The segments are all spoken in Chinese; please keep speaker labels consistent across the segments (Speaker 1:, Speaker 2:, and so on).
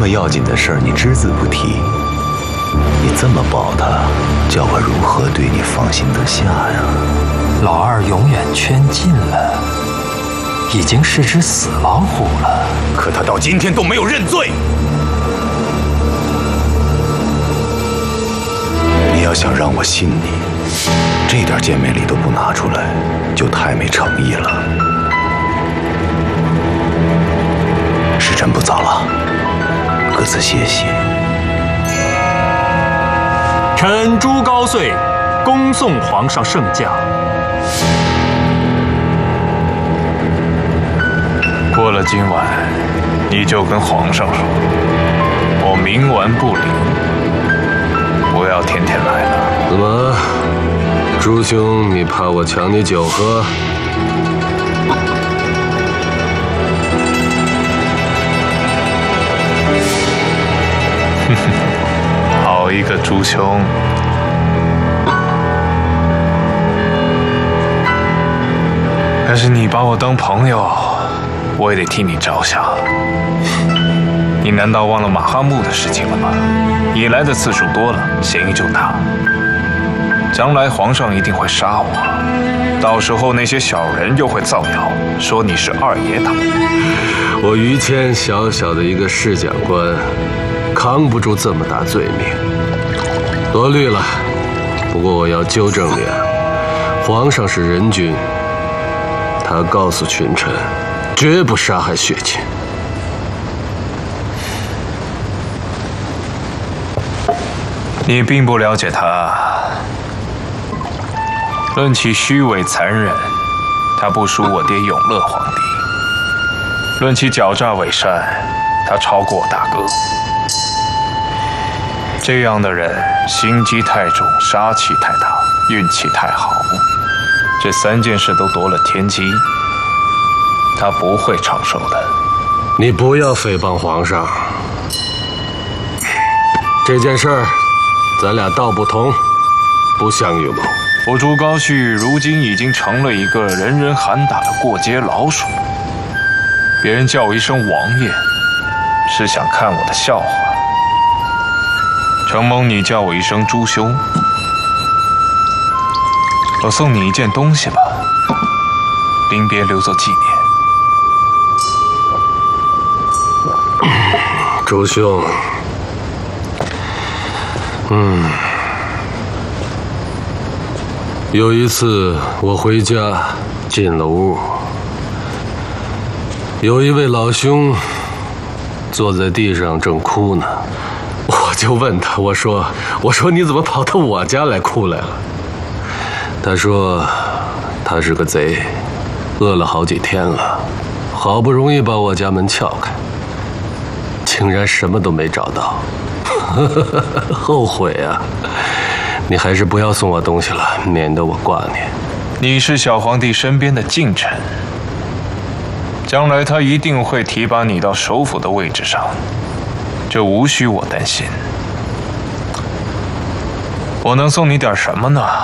Speaker 1: 么要紧的事儿，你只字不提。你这么抱他，叫我如何对你放心得下呀？
Speaker 2: 老二永远圈禁了，已经是只死老虎了。
Speaker 3: 可他到今天都没有认罪。
Speaker 1: 你要想让我信你，这点见面礼都不拿出来，就太没诚意了。时辰不早了，各自歇息。
Speaker 4: 臣朱高燧恭送皇上圣驾。
Speaker 5: 过了今晚，你就跟皇上说，我明晚不离，不要天天来了。
Speaker 6: 怎么，朱兄，你怕我抢你酒喝？
Speaker 5: 好一个朱兄！但是你把我当朋友，我也得替你着想。你难道忘了马哈木的事情了吗？你来的次数多了，嫌疑就大。将来皇上一定会杀我，到时候那些小人又会造谣，说你是二爷党。
Speaker 6: 我于谦小小的一个侍讲官，扛不住这么大罪名，多虑了。不过我要纠正你，皇上是仁君，他告诉群臣，绝不杀害血亲。
Speaker 5: 你并不了解他。论其虚伪残忍，他不输我爹永乐皇帝；论其狡诈伪善，他超过我大哥。这样的人心机太重，杀气太大，运气太好，这3件事都夺了天机，他不会长寿的。
Speaker 6: 你不要诽谤皇上，这件事儿咱俩道不同，不相与谋。
Speaker 5: 我朱高煦如今已经成了一个人人喊打的过街老鼠，别人叫我一声王爷，是想看我的笑话。承蒙你叫我一声朱兄，我送你一件东西吧，临别留作纪念。
Speaker 6: 朱兄，有一次我回家进了屋，有一位老兄坐在地上正哭呢，我就问他，我说你怎么跑到我家来哭来了？他说他是个贼，饿了好几天了，好不容易把我家门撬开，竟然什么都没找到，后悔啊！你还是不要送我东西了，免得我挂念。
Speaker 5: 你是小皇帝身边的近臣，将来他一定会提拔你到首辅的位置上，这无需我担心。我能送你点什么呢？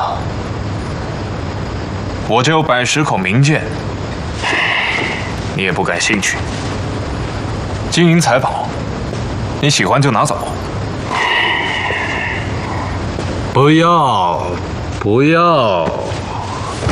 Speaker 5: 我这有110口名剑，你也不感兴趣。金银财宝，你喜欢就拿走。
Speaker 6: 不要，不要。